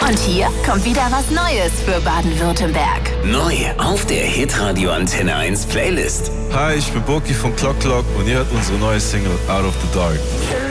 Und hier kommt wieder was Neues für Baden-Württemberg. Neu auf der Hitradio Antenne 1 Playlist. Hi, ich bin Boki von Clock Clock und ihr hört unsere neue Single Out of the Dark.